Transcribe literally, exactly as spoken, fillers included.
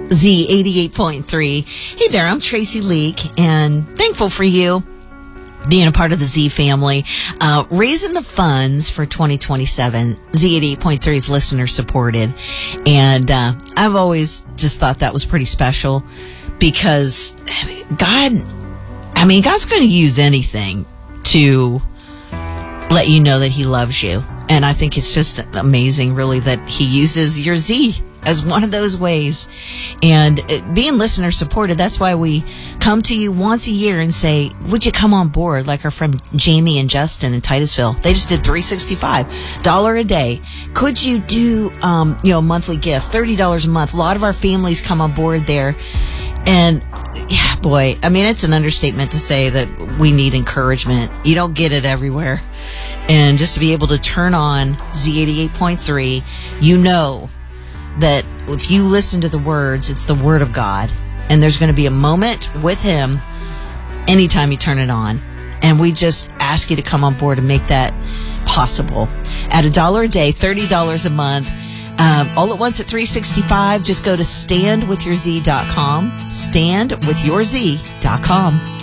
Z eighty-eight point three. Hey there, I'm Tracy Leak, and thankful for you being a part of the Z family. Uh, raising the funds for twenty twenty-seven, Z eighty-eight point three is listener supported. And uh, I've always just thought that was pretty special because God, I mean, God's going to use anything to let you know that He loves you. And I think it's just amazing, really, that He uses your Z as one of those ways. And being listener supported, that's why we come to you once a year and say, would you come on board? Like our friend Jamie and Justin in Titusville. They just did three hundred sixty-five dollars a day. Could you do, um, you know, a monthly gift, thirty dollars a month? A lot of our families come on board there. And yeah, boy, I mean, it's an understatement to say that we need encouragement. You don't get it everywhere. And just to be able to turn on Z eighty-eight point three, you know that if you listen to the words, it's the Word of God. And there's going to be a moment with Him anytime you turn it on. And we just ask you to come on board and make that possible. At a dollar a day, thirty dollars a month, um, all at once at three hundred sixty-five, just go to stand with your z dot com, stand with your z dot com.